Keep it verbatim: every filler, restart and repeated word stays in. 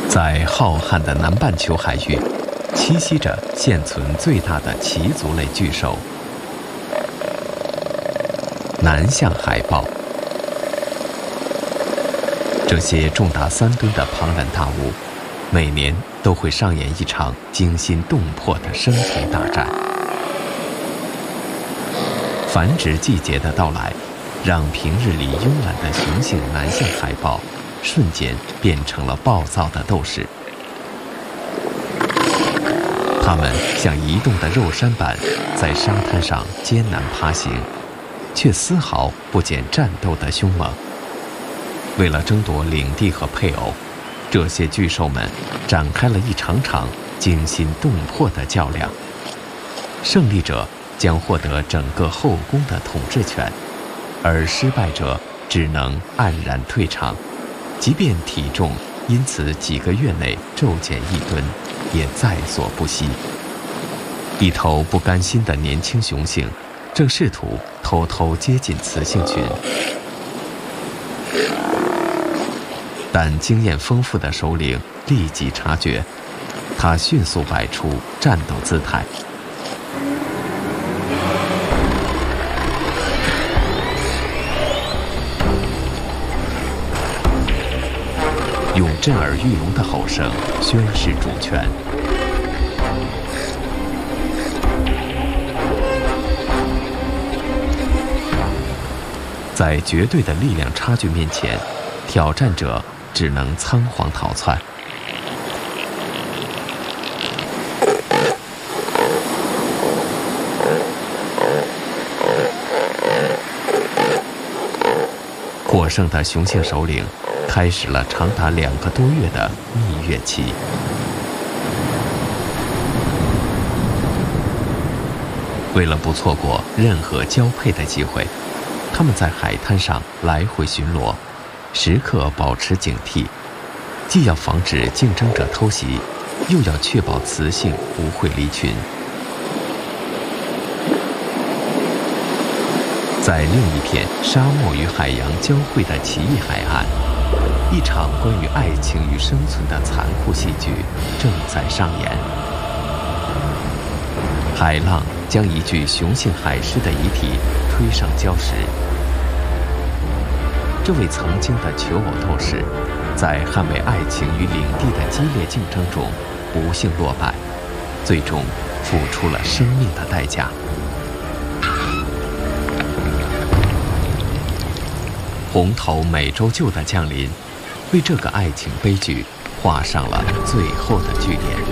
在浩瀚的南半球海域，栖息着现存最大的鳍足类巨兽——南向海豹。这些重达三吨的庞然大物，每年都会上演一场惊心动魄的生存大战。繁殖季节的到来，让平日里慵懒的雄性南向海豹瞬间变成了暴躁的斗士。它们像移动的肉山般在沙滩上艰难爬行，却丝毫不减战斗的凶猛。为了争夺领地和配偶，这些巨兽们展开了一场场惊心动魄的较量。胜利者将获得整个后宫的统治权，而失败者只能黯然退场，即便体重因此几个月内骤减一吨，也在所不惜。一头不甘心的年轻雄性正试图偷偷接近雌性群，但经验丰富的首领立即察觉，他迅速摆出战斗姿态。用震耳欲聋的吼声宣示主权。在绝对的力量差距面前，挑战者只能仓皇逃窜。获胜的雄性首领开始了长达两个多月的蜜月期。为了不错过任何交配的机会，他们在海滩上来回巡逻，时刻保持警惕，既要防止竞争者偷袭，又要确保雌性不会离群。在另一片沙漠与海洋交汇的奇异海岸，一场关于爱情与生存的残酷戏剧正在上演。海浪将一具雄性海狮的遗体推上礁石。这位曾经的求偶斗士，在捍卫爱情与领地的激烈竞争中不幸落败，最终付出了生命的代价。红头美洲鹫的降临，为这个爱情悲剧画上了最后的句点。